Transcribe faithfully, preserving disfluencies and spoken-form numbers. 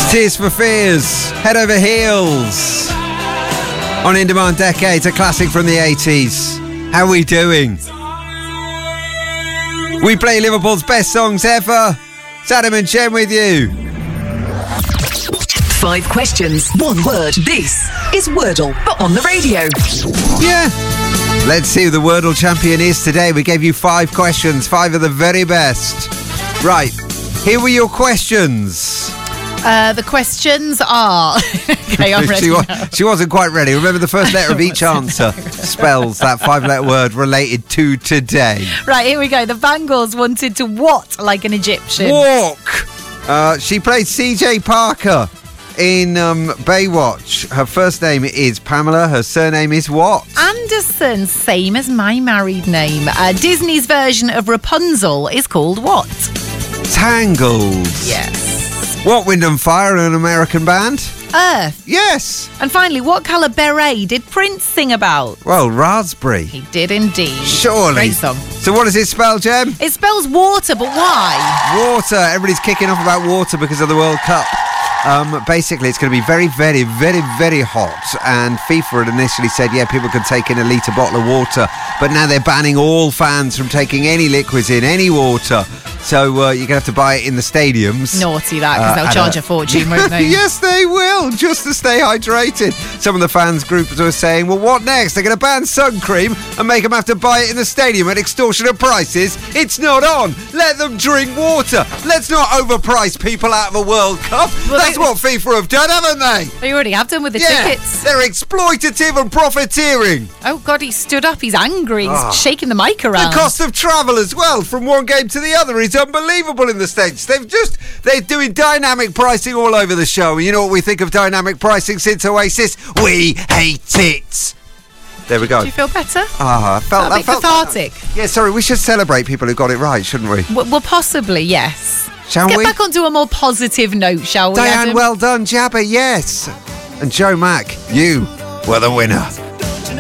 Tears for Fears, Head Over Heels. On In Demand Decades, a classic from the eighties. How are we doing? We play Liverpool's best songs ever. It's Adam and Jen with you. Five questions, one word. This is Wordle, but on the radio. Yeah. Let's see who the Wordle champion is today. We gave you five questions, five of the very best. Right, here were your questions. Uh, the questions are... okay, I'm ready she, was, now. she wasn't quite ready. Remember, the first letter of each answer spells that five-letter word related to today. Right, here we go. The Bangles wanted to what like an Egyptian? Walk! Uh, she played C J Parker in um, Baywatch. Her first name is Pamela. Her surname is what? Anderson, same as my married name. Uh, Disney's version of Rapunzel is called what? Tangled. Yes. What Wind and Fire are an American band? Earth. Yes. And finally, what colour beret did Prince sing about? Well, raspberry. He did indeed. Surely. Great song. So what does it spell, Jem? It spells water, but why? Water. Everybody's kicking off about water because of the World Cup. Um, basically, it's going to be very, very, very, very hot. And FIFA had initially said, yeah, people could take in a litre bottle of water. But now they're banning all fans from taking any liquids in, any water. So uh, you're going to have to buy it in the stadiums. Naughty that, because Uh, they'll charge a- a fortune, won't they? Yes, they will, just to stay hydrated. Some of the fans groups were saying, well, what next? They're going to ban sun cream and make them have to buy it in the stadium at extortionate prices? It's not on. Let them drink water. Let's not overprice people out of a World Cup. Well, That's they- what FIFA have done, haven't they? They already have done with the Yeah, tickets. they're exploitative and profiteering. Oh, God, he stood up. He's angry. He's Oh. shaking the mic around. The cost of travel as well from one game to the other is unbelievable in the States. They've just, they're doing dynamic pricing all over the show. You know what we think of dynamic pricing since Oasis? We hate it. There we go. Do you feel better? Ah, I felt A that bit felt cathartic. Yeah, sorry, we should celebrate people who got it right, shouldn't we? W- well, possibly, yes. Shall Let's get we? back onto a more positive note, shall we, Diane, Adam? well done, Jabba, yes. And Joe Mack, you were the winner.